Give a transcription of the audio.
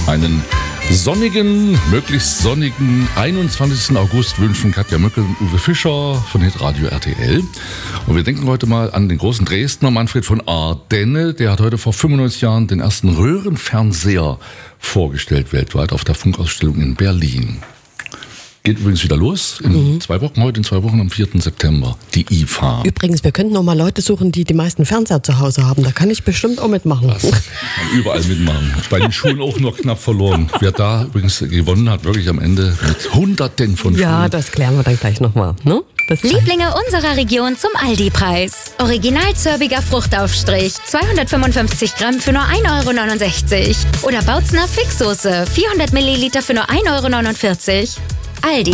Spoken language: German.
Einen sonnigen, möglichst sonnigen 21. August wünschen Katja Mückel und Uwe Fischer von Hitradio RTL. Und wir denken heute mal an den großen Dresdner Manfred von Ardenne. Der hat heute vor 95 Jahren den ersten Röhrenfernseher vorgestellt weltweit auf der Funkausstellung in Berlin. Geht übrigens wieder los in 2 Wochen, heute in 2 Wochen am 4. September, die IFA. Übrigens, wir könnten noch mal Leute suchen, die die meisten Fernseher zu Hause haben. Da kann ich bestimmt auch mitmachen. Das kann überall mitmachen. Bei den Schulen auch nur knapp verloren. Wer da übrigens gewonnen hat, wirklich am Ende mit Hunderten von Schulen. Ja, das klären wir dann gleich nochmal. Ne? Lieblinge unserer Region zum Aldi-Preis. Original zörbiger Fruchtaufstrich, 255 Gramm für nur 1,69 € Oder Bautzner Fixsoße, 400 Milliliter für nur 1,49 €. Aldi.